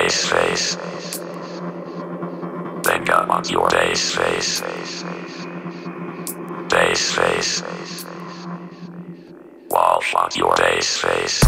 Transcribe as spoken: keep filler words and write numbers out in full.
bass face. Then come on your bass face. Bass face. Walsh on your bass face.